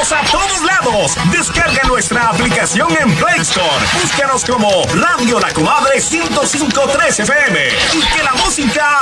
¡Vamos a todos lados! Descarga nuestra aplicación en Play Store. Búscanos como Radio La Comadre 105.3 FM y que la música